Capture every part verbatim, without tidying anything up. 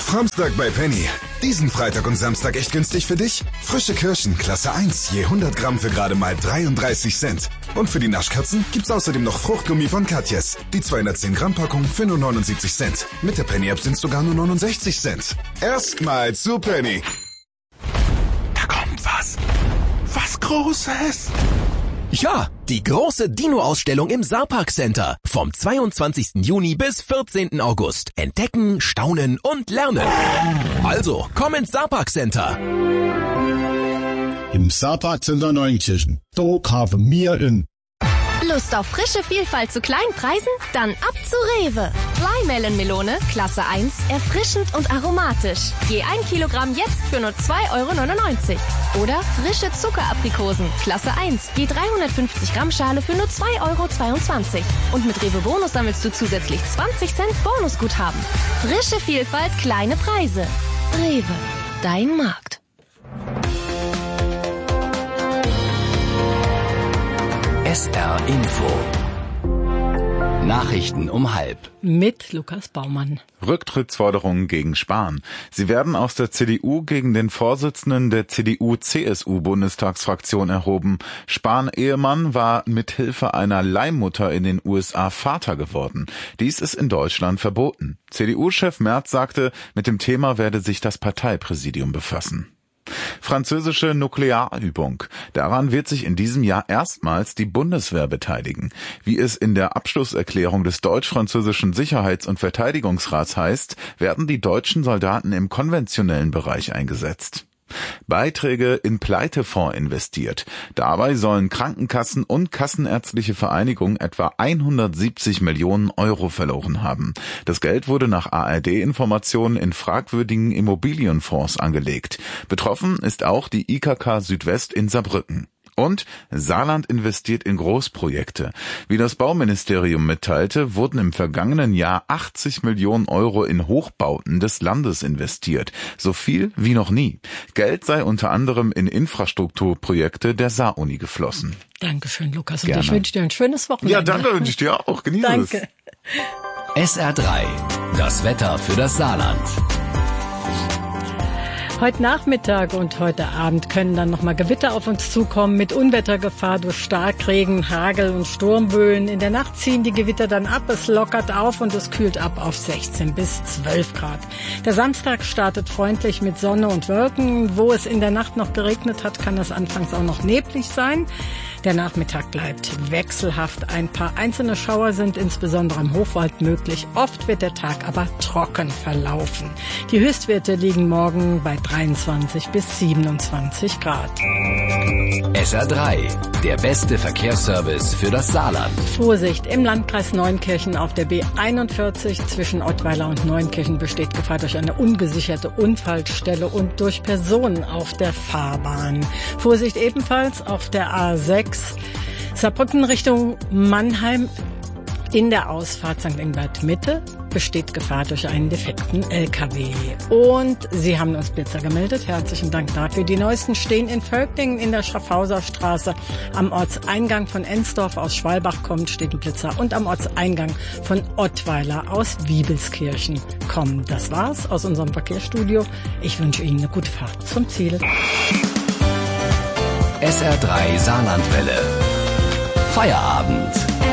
Framstag bei Penny. Diesen Freitag und Samstag echt günstig für dich? Frische Kirschen, Klasse eins, je hundert Gramm für gerade mal dreiunddreißig Cent. Und für die Naschkatzen gibt's außerdem noch Fruchtgummi von Katjes. Die zweihundertzehn Gramm Packung für nur neunundsiebzig Cent. Mit der Penny-App sind's sogar nur neunundsechzig Cent. Erstmal zu Penny. Da kommt was. Was Großes. Ja, die große Dino-Ausstellung im Saarpark Center. Vom zweiundzwanzigsten Juni bis vierzehnten August. Entdecken, staunen und lernen. Also, komm ins Saarpark Center. Im Saarpark Center Neunkirchen. Da kaufen wir in. Lust auf frische Vielfalt zu kleinen Preisen? Dann ab zu Rewe. Flymelon-Melone, Klasse eins, erfrischend und aromatisch. Je ein Kilogramm jetzt für nur zwei Euro neunundneunzig. Oder frische Zuckeraprikosen, Klasse eins, je dreihundertfünfzig Gramm Schale für nur zwei Euro zweiundzwanzig. Und mit Rewe Bonus sammelst du zusätzlich zwanzig Cent Bonusguthaben. Frische Vielfalt, kleine Preise. Rewe, dein Markt. S R Info. Nachrichten um halb. Mit Lukas Baumann. Rücktrittsforderungen gegen Spahn. Sie werden aus der C D U gegen den Vorsitzenden der C D U-C S U-Bundestagsfraktion erhoben. Spahn-Ehemann war mithilfe einer Leihmutter in den U S A Vater geworden. Dies ist in Deutschland verboten. C D U-Chef Merz sagte, mit dem Thema werde sich das Parteipräsidium befassen. Französische Nuklearübung. Daran wird sich in diesem Jahr erstmals die Bundeswehr beteiligen. Wie es in der Abschlusserklärung des deutsch-französischen Sicherheits- und Verteidigungsrats heißt, werden die deutschen Soldaten im konventionellen Bereich eingesetzt. Beiträge in Pleitefonds investiert. Dabei sollen Krankenkassen und Kassenärztliche Vereinigung etwa hundertsiebzig Millionen Euro verloren haben. Das Geld wurde nach A R D-Informationen in fragwürdigen Immobilienfonds angelegt. Betroffen ist auch die I K K Südwest in Saarbrücken. Und Saarland investiert in Großprojekte. Wie das Bauministerium mitteilte, wurden im vergangenen Jahr achtzig Millionen Euro in Hochbauten des Landes investiert. So viel wie noch nie. Geld sei unter anderem in Infrastrukturprojekte der Saar-Uni geflossen. Dankeschön, Lukas. Und Gerne. ich wünsche dir ein schönes Wochenende. Ja, danke, wünsche ich dir auch. Genieße es. Danke. S R drei. Das Wetter für das Saarland. Heute Nachmittag und heute Abend können dann nochmal Gewitter auf uns zukommen mit Unwettergefahr durch Starkregen, Hagel und Sturmböen. In der Nacht ziehen die Gewitter dann ab, es lockert auf und es kühlt ab auf sechzehn bis zwölf Grad. Der Samstag startet freundlich mit Sonne und Wolken. Wo es in der Nacht noch geregnet hat, kann es anfangs auch noch neblig sein. Der Nachmittag bleibt wechselhaft. Ein paar einzelne Schauer sind insbesondere im Hochwald möglich. Oft wird der Tag aber trocken verlaufen. Die Höchstwerte liegen morgen bei dreiundzwanzig bis siebenundzwanzig Grad. S R drei. Der beste Verkehrsservice für das Saarland. Vorsicht, im Landkreis Neunkirchen auf der B einundvierzig zwischen Ottweiler und Neunkirchen besteht Gefahr durch eine ungesicherte Unfallstelle und durch Personen auf der Fahrbahn. Vorsicht ebenfalls auf der A sechs Saarbrücken Richtung Mannheim. In der Ausfahrt Sankt Ingbert Mitte besteht Gefahr durch einen defekten L K W. Und Sie haben uns Blitzer gemeldet. Herzlichen Dank dafür. Die neuesten stehen in Völklingen in der Schaffhauser Straße. Am Ortseingang von Ensdorf aus Schwalbach kommt, steht ein Blitzer. Und am Ortseingang von Ottweiler aus Wiebelskirchen kommt. Das war's aus unserem Verkehrsstudio. Ich wünsche Ihnen eine gute Fahrt zum Ziel. S R drei Saarlandwelle. Feierabend.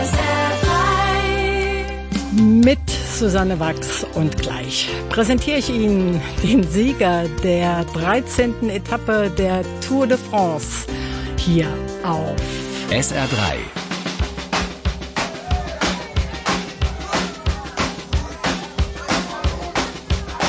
Mit Susanne Wachs und gleich präsentiere ich Ihnen den Sieger der dreizehnten Etappe der Tour de France hier auf S R drei.